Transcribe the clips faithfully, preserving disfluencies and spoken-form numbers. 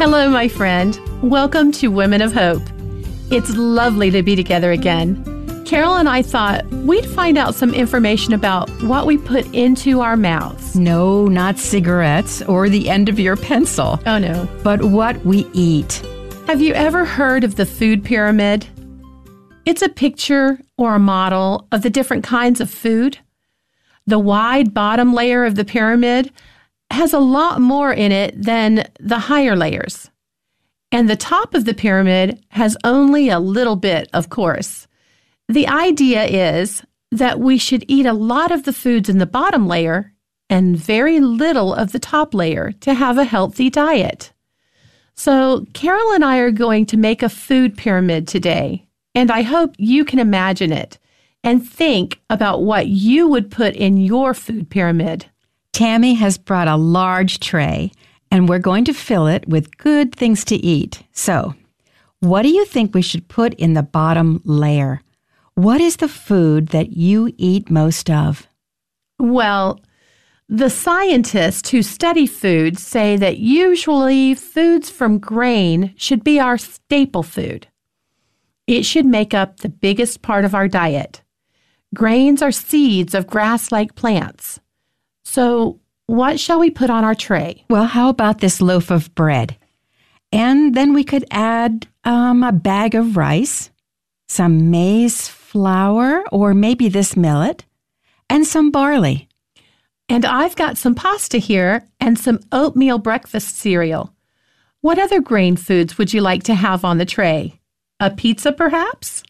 Hello, my friend. Welcome to Women of Hope. It's lovely to be together again. Carol and I thought we'd find out some information about what we put into our mouths. No, not cigarettes or the end of your pencil. Oh, no. But what we eat. Have you ever heard of the food pyramid? It's a picture or a model of the different kinds of food. The wide bottom layer of the pyramid has a lot more in it than the higher layers. And the top of the pyramid has only a little bit, of course. The idea is that we should eat a lot of the foods in the bottom layer and very little of the top layer to have a healthy diet. So Carol and I are going to make a food pyramid today, and I hope you can imagine it and think about what you would put in your food pyramid. Tammy has brought a large tray, and we're going to fill it with good things to eat. So, what do you think we should put in the bottom layer? What is the food that you eat most of? Well, the scientists who study food say that usually foods from grain should be our staple food. It should make up the biggest part of our diet. Grains are seeds of grass-like plants. So, what shall we put on our tray? Well, how about this loaf of bread? And then we could add um, a bag of rice, some maize flour, or maybe this millet, and some barley. And I've got some pasta here and some oatmeal breakfast cereal. What other grain foods would you like to have on the tray? A pizza, perhaps?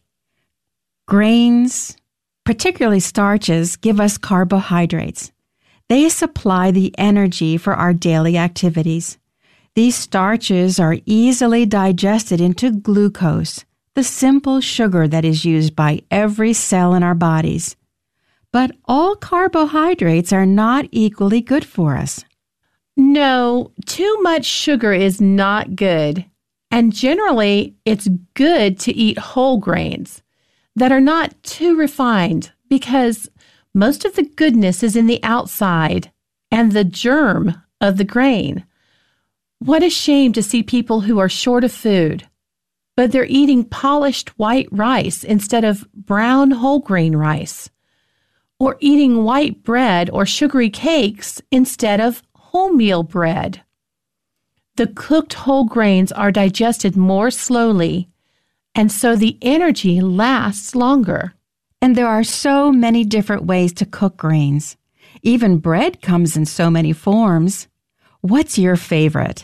Grains, particularly starches, give us carbohydrates. They supply the energy for our daily activities. These starches are easily digested into glucose, the simple sugar that is used by every cell in our bodies. But all carbohydrates are not equally good for us. No, too much sugar is not good. And generally, it's good to eat whole grains that are not too refined because most of the goodness is in the outside and the germ of the grain. What a shame to see people who are short of food, but they're eating polished white rice instead of brown whole grain rice, or eating white bread or sugary cakes instead of wholemeal bread. The cooked whole grains are digested more slowly, and so the energy lasts longer. And there are so many different ways to cook grains. Even bread comes in so many forms. What's your favorite?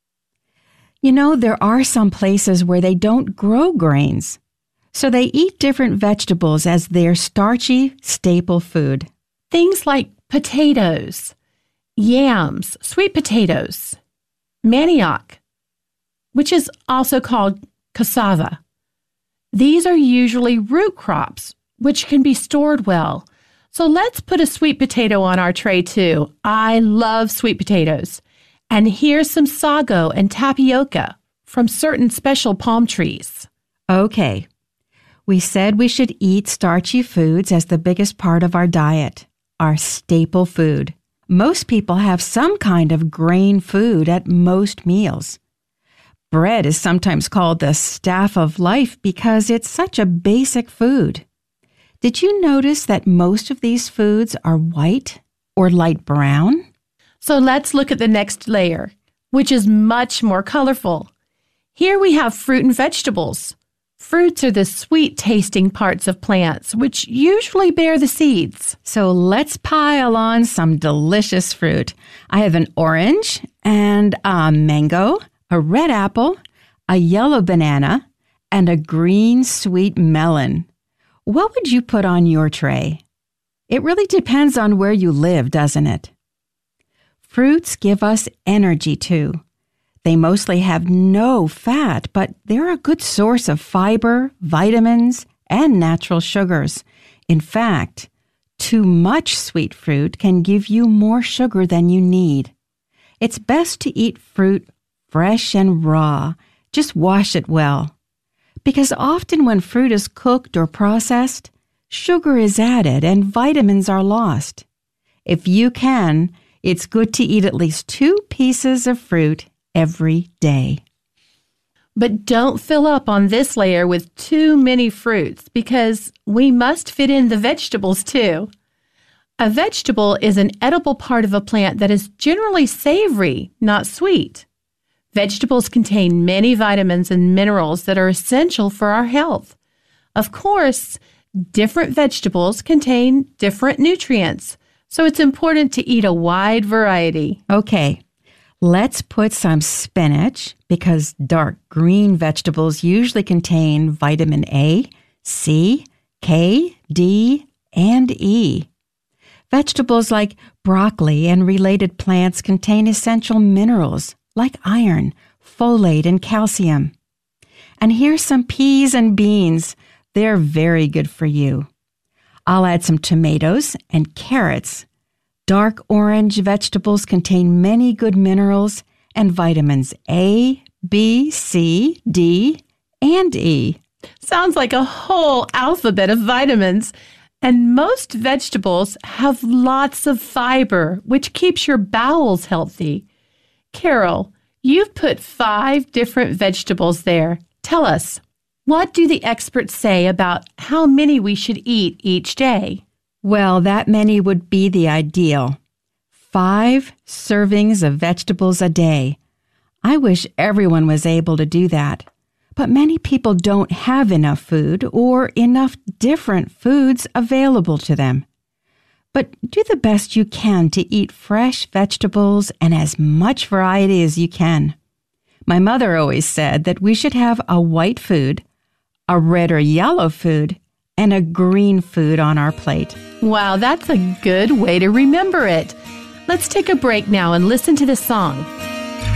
You know, there are some places where they don't grow grains, so they eat different vegetables as their starchy staple food. Things like potatoes, yams, sweet potatoes, manioc, which is also called cassava. These are usually root crops, which can be stored well. So let's put a sweet potato on our tray too. I love sweet potatoes. And here's some sago and tapioca from certain special palm trees. Okay. We said we should eat starchy foods as the biggest part of our diet, our staple food. Most people have some kind of grain food at most meals. Bread is sometimes called the staff of life because it's such a basic food. Did you notice that most of these foods are white or light brown? So let's look at the next layer, which is much more colorful. Here we have fruit and vegetables. Fruits are the sweet-tasting parts of plants, which usually bear the seeds. So let's pile on some delicious fruit. I have an orange and a mango, a red apple, a yellow banana, and a green sweet melon. What would you put on your tray? It really depends on where you live, doesn't it? Fruits give us energy too. They mostly have no fat, but they're a good source of fiber, vitamins, and natural sugars. In fact, too much sweet fruit can give you more sugar than you need. It's best to eat fruit fresh and raw. Just wash it well. Because often when fruit is cooked or processed, sugar is added and vitamins are lost. If you can, it's good to eat at least two pieces of fruit every day. But don't fill up on this layer with too many fruits because we must fit in the vegetables too. A vegetable is an edible part of a plant that is generally savory, not sweet. Vegetables contain many vitamins and minerals that are essential for our health. Of course, different vegetables contain different nutrients, so it's important to eat a wide variety. Okay, let's put some spinach because dark green vegetables usually contain vitamin A, C, K, D, and E. Vegetables like broccoli and related plants contain essential minerals like iron, folate, and calcium. And here's some peas and beans. They're very good for you. I'll add some tomatoes and carrots. Dark orange vegetables contain many good minerals and vitamins A, B, C, D, and E. Sounds like a whole alphabet of vitamins. And most vegetables have lots of fiber, which keeps your bowels healthy. Carol, you've put five different vegetables there. Tell us, what do the experts say about how many we should eat each day? Well, that many would be the ideal. Five servings of vegetables a day. I wish everyone was able to do that. But many people don't have enough food or enough different foods available to them. But do the best you can to eat fresh vegetables and as much variety as you can. My mother always said that we should have a white food, a red or yellow food, and a green food on our plate. Wow, that's a good way to remember it. Let's take a break now and listen to this song.